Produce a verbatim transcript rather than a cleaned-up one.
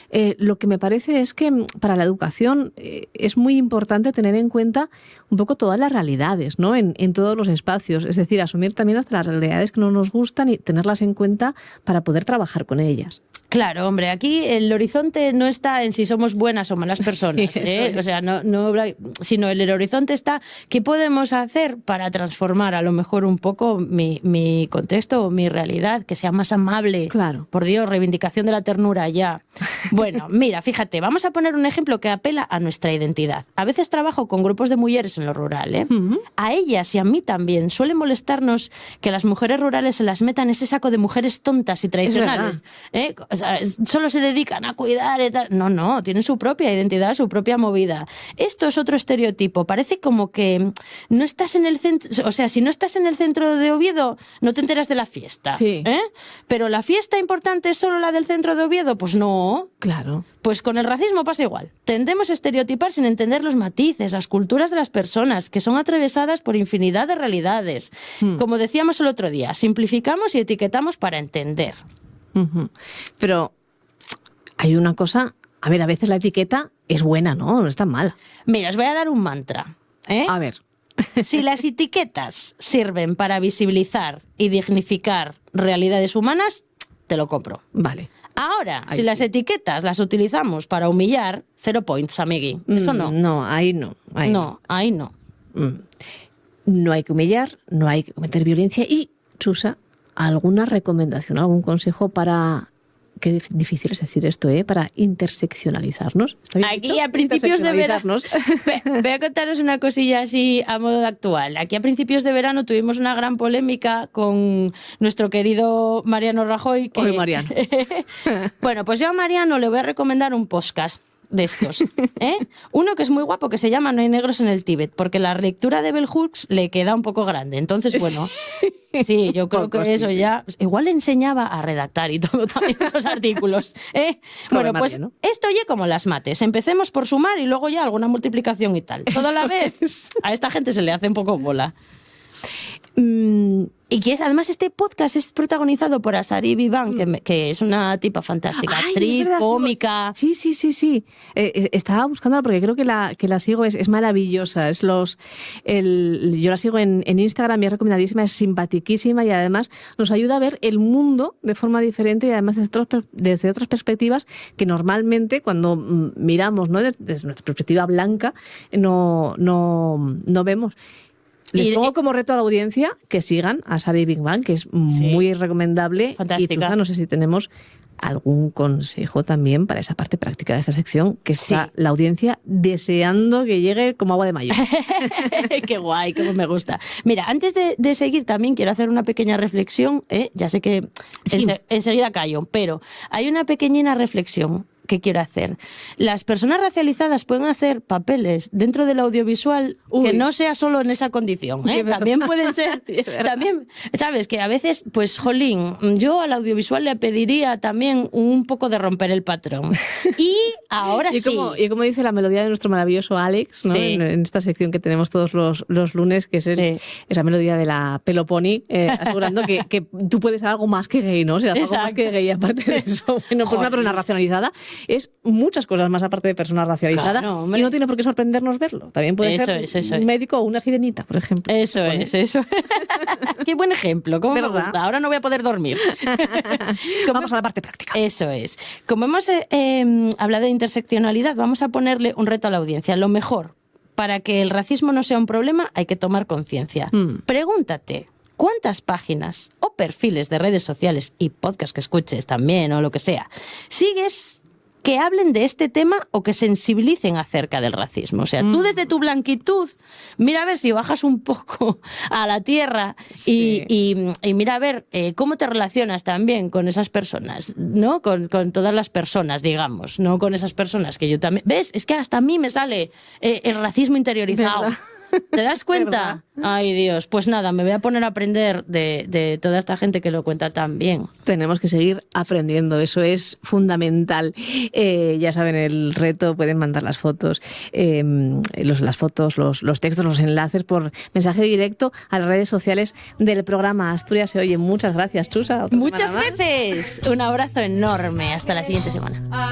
eh, lo que me parece es que para la educación eh, es muy importante tener en cuenta un poco todas las realidades, ¿no? En, en todos los espacios, es decir, asumir también hasta las realidades que no nos gustan y tenerlas en cuenta para poder trabajar con ellas. Claro, hombre, aquí el horizonte no está en si somos buenas o malas personas, Sí, ¿eh? O sea, no, no, sino el horizonte está qué podemos hacer para transformar a lo mejor un poco mi, mi contexto o mi realidad, que sea más amable. Claro. Por Dios, reivindicación de la ternura ya. Bueno, mira, fíjate, vamos a poner un ejemplo que apela a nuestra identidad. A veces trabajo con grupos de mujeres en lo rural, ¿eh? Uh-huh. A ellas y a mí también suele molestarnos que las mujeres rurales se las metan en ese saco de mujeres tontas y tradicionales, ¿eh? O sea, solo se dedican a cuidar y tal. No, no, tienen su propia identidad, su propia movida. Esto es otro estereotipo. Parece como que no estás en el centro, o sea, si no estás en el centro de Oviedo, no te enteras de la fiesta. Sí. ¿Eh? Pero la fiesta importante es solo la del centro de Oviedo, pues no. Claro. Pues con el racismo pasa igual. Tendemos a estereotipar sin entender los matices, las culturas de las personas, que son atravesadas por infinidad de realidades. Hmm. Como decíamos el otro día, simplificamos y etiquetamos para entender. Uh-huh. Pero hay una cosa, a ver, a veces la etiqueta es buena, ¿no? No es tan mala. Mira, os voy a dar un mantra, ¿eh? A ver. Si las etiquetas sirven para visibilizar y dignificar realidades humanas, te lo compro. Vale. Ahora, ahí si sí. las etiquetas las utilizamos para humillar, cero points, amigui. Eso no. Mm, no, ahí no. Ahí no, no, ahí no. Mm. No hay que humillar, no hay que cometer violencia y, Chusa, ¿alguna recomendación, algún consejo para... Qué difícil es decir esto, ¿eh? Para interseccionalizarnos. Aquí dicho? A principios de verano... Voy a contaros una cosilla así a modo de actual. Aquí a principios de verano tuvimos una gran polémica con nuestro querido Mariano Rajoy. Que... Hoy Mariano. Bueno, pues yo a Mariano le voy a recomendar un podcast de estos, ¿eh? Uno que es muy guapo, que se llama No hay negros en el Tíbet, porque la lectura de Bell Hooks le queda un poco grande. Entonces, bueno, sí, yo creo que eso ya... Igual le enseñaba a redactar y todo también esos artículos, ¿eh? Bueno, pues ¿no? Esto ya como las mates. Empecemos por sumar y luego ya alguna multiplicación y tal. Toda la vez a esta gente se le hace un poco bola. Mm, y que es, además este podcast es protagonizado por Asari Vivan, que, que es una tipa fantástica, Ay, actriz, verdad, cómica. Sí, sí, sí, sí. Eh, estaba buscándola porque creo que la, que la sigo, es, es maravillosa. Es los, el, yo la sigo en, en Instagram y es recomendadísima, es simpatiquísima y además nos ayuda a ver el mundo de forma diferente y además desde, otros, desde otras perspectivas que normalmente cuando miramos, ¿no? desde, desde nuestra perspectiva blanca no, no, no vemos. Les pongo como reto a la audiencia que sigan a Asari Vivan, que es sí. muy recomendable. Fantástica. Y Chusa, no sé si tenemos algún consejo también para esa parte práctica de esta sección, que está sí. la audiencia deseando que llegue como agua de mayo. Qué guay, cómo me gusta. Mira, antes de, de seguir también quiero hacer una pequeña reflexión, ¿eh? Ya sé que sí. ense enseguida callo, pero hay una pequeñina reflexión que quiero hacer. Las personas racializadas pueden hacer papeles dentro del audiovisual Uy. que no sea solo en esa condición, ¿eh? También pueden ser, también, sabes, que a veces, pues, jolín, yo al audiovisual le pediría también un poco de romper el patrón. Y ahora y sí. Como, y como dice la melodía de nuestro maravilloso Alex, ¿no? Sí. en, en esta sección que tenemos todos los, los lunes, que es el, sí. esa melodía de la Peloponi, eh, asegurando que, que tú puedes ser algo más que gay, ¿no? O sea, algo más que gay, aparte de eso. Bueno, pues una persona racionalizada es muchas cosas más aparte de persona racializada, claro, y no tiene por qué sorprendernos verlo. También puede eso ser es, eso un es. médico o una sirenita, por ejemplo. Eso ¿Pone? es, eso. Qué buen ejemplo, cómo ¿verdad? Me gusta. Ahora no voy a poder dormir. Vamos a la parte práctica. Eso es. Como hemos eh, eh, hablado de interseccionalidad, vamos a ponerle un reto a la audiencia. Lo mejor, para que el racismo no sea un problema, hay que tomar conciencia. Mm. Pregúntate, ¿cuántas páginas o perfiles de redes sociales y podcasts que escuches también o lo que sea sigues que hablen de este tema o que sensibilicen acerca del racismo? O sea, mm. tú desde tu blanquitud, mira a ver si bajas un poco a la tierra sí. y, y, y mira a ver eh, cómo te relacionas también con esas personas, ¿no? Con, con todas las personas, digamos, no con esas personas que yo también... ¿Ves? Es que hasta a mí me sale eh, el racismo interiorizado. ¿Verdad? ¿Te das cuenta? ¿Verdad? Ay, Dios. Pues nada, me voy a poner a aprender de, de toda esta gente que lo cuenta tan bien. Tenemos que seguir aprendiendo, eso es fundamental. Eh, ya saben, el reto, pueden mandar las fotos, eh, los, las fotos, los, los textos, los enlaces por mensaje directo a las redes sociales del programa Asturias se oye. Muchas gracias, Chusa. Muchas veces. Un abrazo enorme. Hasta la siguiente semana.